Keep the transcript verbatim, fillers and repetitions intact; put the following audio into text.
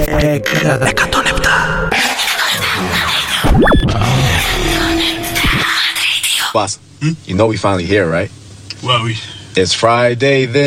Boss, hmm? You know we finally here, right? Well, we... It's Friday then.